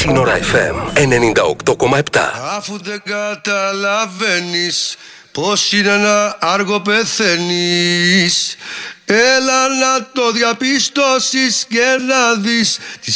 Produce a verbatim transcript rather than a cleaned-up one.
Σύνορα εφ εμ ενενήντα οκτώ κόμμα επτά. Αφού δεν καταλαβαίνεις πως είναι να άργο πεθαίνεις, έλα να το διαπιστώσεις και να δεις